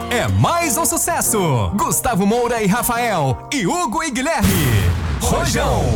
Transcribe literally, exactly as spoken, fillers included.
é mais um sucesso. Gustavo Moura e Rafael e Hugo e Guilherme. Rojão.